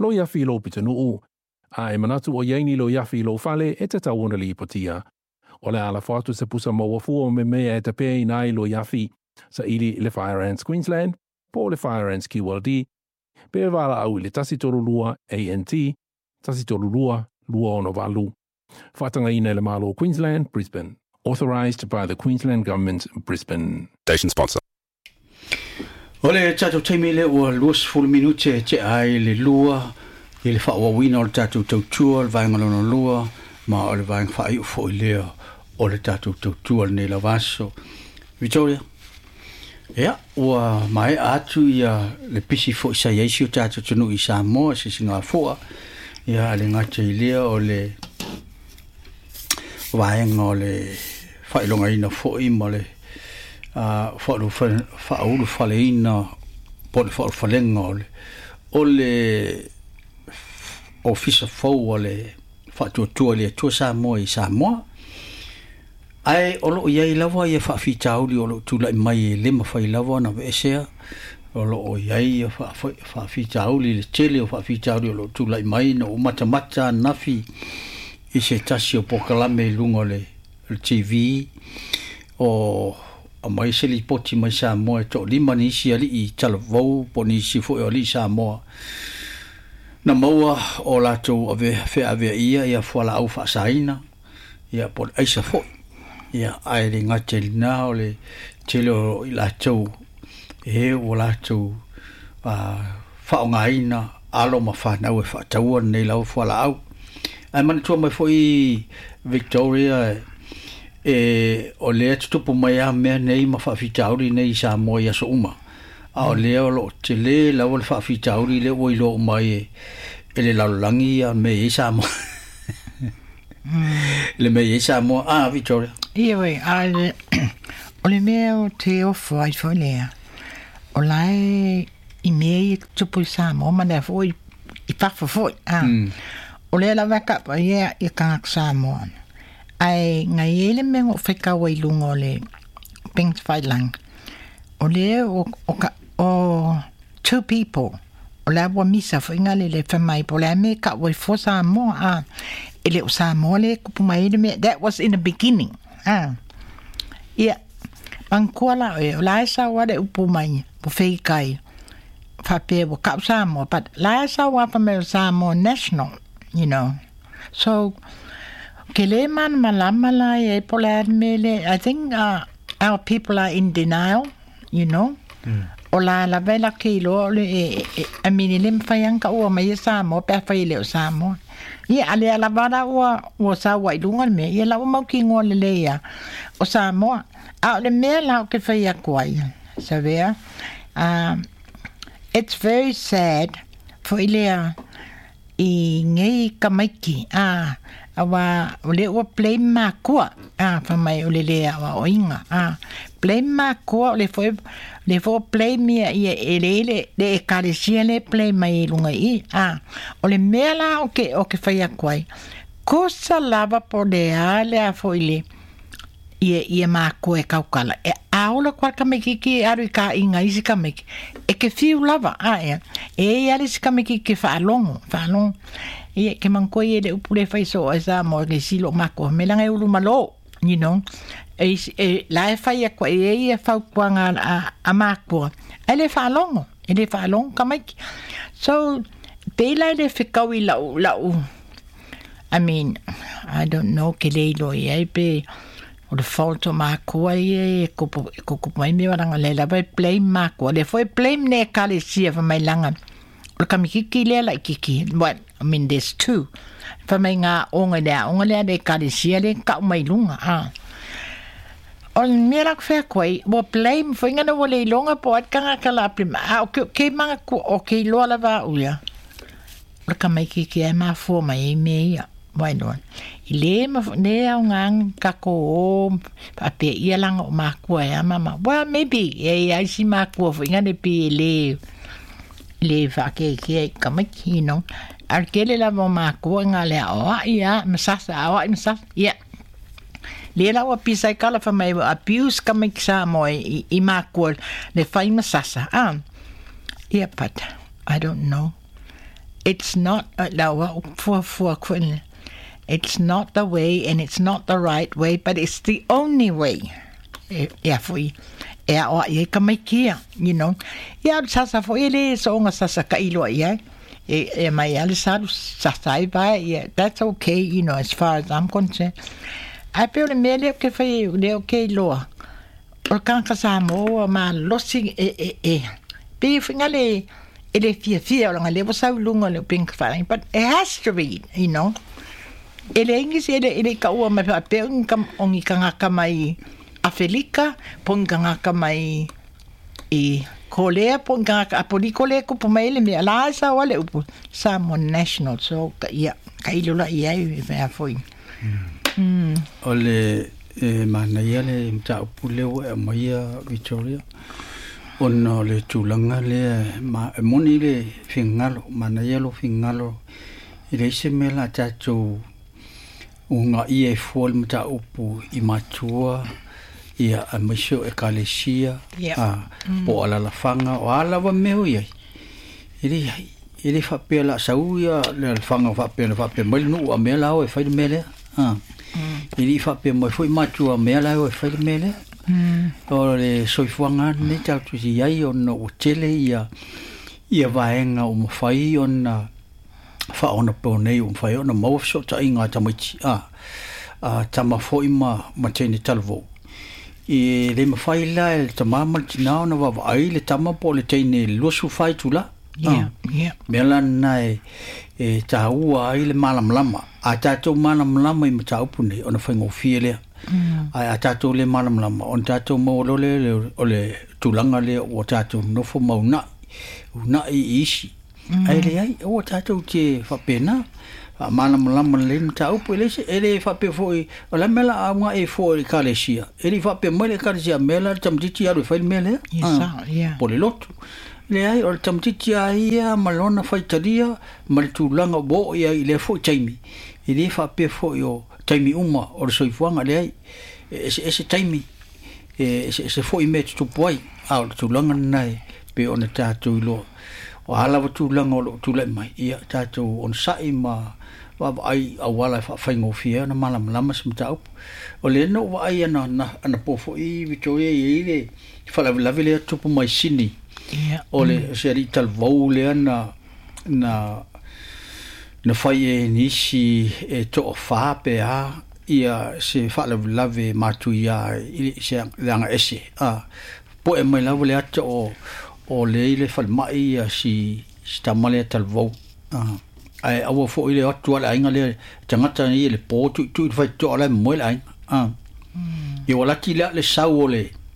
lo yafi lo pitanu ai manatu o yaini lo yafi lo fale e te tawana li potia. O le ala fatu se pusa mawafua me mea e te pei nai lo yafi sa ili le Fire Ants Queensland, po le Fire Ants QLD, pe wala au le tasitolulua ANT, tasitolulua lua ono walu. Whatanga ina le malo Queensland, Brisbane. Authorised by the Queensland Government, Brisbane. Station sponsor. Ole tato taimile ua luas fulu minute te ai le lua, i le whaawawina o le tato tautua, le vaingalono lua, ma o le vaing whaiu fo i lea o le tato tautua le la vaso. Victoria? Ia, ua mai atu ia le pisi fo i sa yeisi o tato tunu i Samoa, se singa fua, ia le ngata i lea o le vaing o le whailonga ina fo i mo le whaulu whale ina po le whaulu whalenga o le ofisa fau o le whatuatua le atua Samoa i Samoa. Ai olo iai lawa ia whawhitauli olo tula i mai e lima whai lawa na vesea. Olo o iai ia whawhitauli le tele o whawhitauli olo tula i mai na o mata nafi i se tasi o pokalame lungo le TV o a mai se li poti mai Samoa e to lima nisi ali i talavou po nisi fo e ali Samoa. Na maua o lato ave ave ia fuala au fasaina ia por aisa fo ia ai le ngate na ole telo i lato e o lato faongaina alo mafana o fa tau nei lau fuala au ai man tu mai foi Victoria o le tupu mai a me nei ma fa fitauri nei Samoa ia so uma a o le lo tele la o fa fitauri le o ilo mai ele la langi a me i Samoa le me i Samoa Victoria ia we ale o le me o te o foi le o lai i me tupu Samoa ma na foi i pa foi o le la vaka pa ia i ka Samoa ai ngai ele me o feka wai lungo le pings failang o le o two people o la wa misa fo ngale le famai po la me ka wai fo Samoa ele o Samoa le ku mai le me that was in the beginning ia bankola o la sa wa de upu mai po fei kai fa pe o ka Samoa but la sa wa pa me Samoa national you know so Keleman malamala e polarmele. I think our people are in denial, you know. Ola la vela kilo le a minilim fayang ka o mai Samoa pe fai le Samoa. Ia ale la vada o sa wai lunga me ia la mo ki ngol le ya o Samoa. A le me la ke fai kwai. Savea. It's very sad for ilea I ngai kamaiki awa ole o play makua fa mai ole le awa oinga play makua le fo play mia ia ele le kalesia le play mai lunga I ole mela o ke fai kwai kosa lava por de ale a fo ile ia makua e kaukala e aula kwa kamiki ki aru ka inga isi kamiki e ke fiu lava e ali si kamiki ke fa long e ke manko e le upule fai so esa mo ke silo mako me langa ulu malo you know e la fai kwa e fa kwanga a mako ele fa long kamiki so pela le fikawi lau I mean I don't know ke le lo e pe o le fault ma ko e ko mai me waranga le la play ma ko le foi play ne kale sia fa mai langa o kamiki le la kiki but I mean there's two fa mai nga onga le de kale sia le ka mai lunga o mira fe koi bo play foi nga no le longa po kanga kala prima o ke manga ko o ke lo la va uya o kamiki e ma fo mai me ya bueno ile ma ne ngang kako pape ia lang o makua ya mama well maybe I see makua fo ngane pe le fa ke kamiki no arkele la makua ngale o ia masasa ia le la wa pisa kala fa mai abuse kamiki sa mo I makua le fa masasa yeah but I don't know it's not it's not the way and it's not the right way, but it's the only way. You know. Sasa foi ele songa sasa kailo my alisado sasa vai. That's okay, you know, as far as I'm concerned. I feel the mele que foi le okay lo. O kanka sa mo ma losi Be fingale ele fia la le sa lunga le pink flying, but it has to be, you know. Ele ingis ele ka o ma pe ngam ongi kanga mai Afrika ponganga mai Kolea ponganga apolikole ko pumele me ala sa wale upu Samoan National so ka ilula ia fa foi ole mana yale mta upule o mai Victoria on le tulanga le moni le fingalo mana yelo fingalo ile semela tacho unga ie fol mta upu imatua ia a misho e kalesia po ala la fanga o ala wa meu ia ili fa pela sauia le fanga fa pela mal nu a mela o e fa mele ili fa pe mo foi machu a mela o e fa mele o le soifuanga ne tau tu ia o no tele ia vaenga o mo fai ona fa ona pone o fai ona mo so ta inga tamachi tama foi ma tene talvo e le mafaila el tamama tinao na va ai le tama po le tene lo su fai tula mela nai e taua ai le malam lama a tato malam lama I mata upune ona faingo fiele a tato le malam lama on tato mo le tulanga le o tato no fo mauna una isi ai le ai o tato te fa pena malam lama le mata upule ele fa pe foi la mela a e foi kalesia ele fa pe mele kalesia mela tamtiti aro fa mele por el otro le ai o tamtiti ia malona faitaria mal tulanga bo ia ile foi taimi ele fa pe foi o taimi uma o soifuanga le ai ese taimi se foi met tu poi au tulanga nai pe ona tato lo o ala tulanga lo tule mai ia tato on sai ma wa ai awala fa faingo fia na malam lama smtau o le no wa ai na pofo I Victoria ile fa la vile tupu mai sini o le seri tal vole na fai nisi to fa pe ia se fa la lave matu ia se langa ese po e mai la vile o le ile fa mai si stamale tal vo ai awo fo ile atu ala inga le tangata ni le po tu fa to ala mo la e wala ti le sau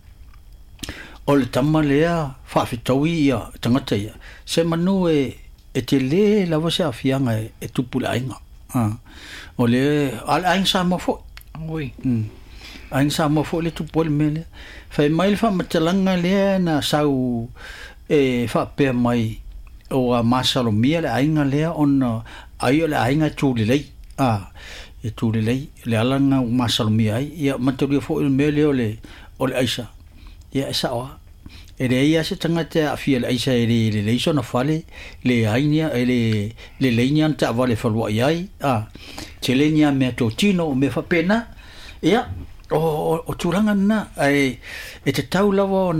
o le tamalea fa fitowi ia tangata ia se manu e te le la va se afianga e tupu la inga o le ala inga sa mo fo oi inga sa mo fo le tupu le mele fa mai fa matalanga le na sau fa pe mai o a masalo mia le ainga lea ona ai le ainga tuli lei e tuli lei le alanga o masalo mia ai ia matoria fo il mele o le aisa ia esa o e le ia se tangata a fia le aisa e le leiso na fale le ainia le leinia ta vale falwa ai telenia me totino me fa pena ia o turanga na e te tau lava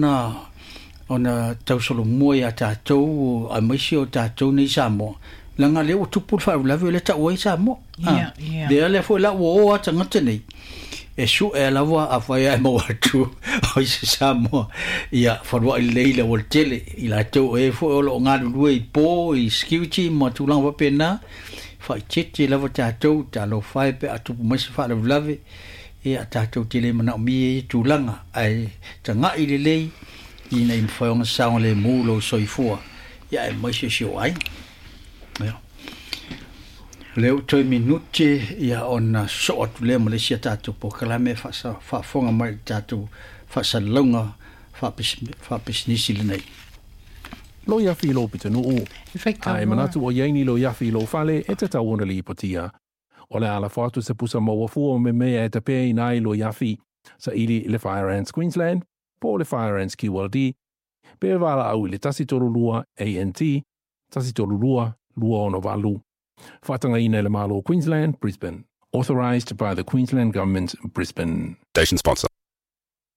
ona tau solo moi a tatou a maisi o tatou nei Samoa langa le o tupu fa la le ta o Samoa de le foi la o a tangata nei e su e la va a fai mo atu o Samoa ia farwa leila o tele ila to e foi o nga lu e po I skiuti mo tu lang va pena fa chiti la va tatou ta lo fai pe atu mai fa la lave e a tatou tele mana mi tu langa ai tanga ile lei ina I mfayonga saong le mulo soifua ia e maise sio ai leo 2 minuti ia ona so atu le Malaysia tatu po kalame fa fonga mai tatu fa salonga fa business le nei lo yafi lo pitanu ai manatu o yaini lo yafi lo fale e te tawona li potia o le ala fatu se pusa mo fu me e te pe nai lo yafi sa ili le Fire Ants Queensland po le Fire Ants QLD, pe wala au le tasi torulua ANT, tasi torulua lua ono walu. Whatanga ina le malo Queensland, Brisbane. Authorised by the Queensland Government, Brisbane. Station sponsor.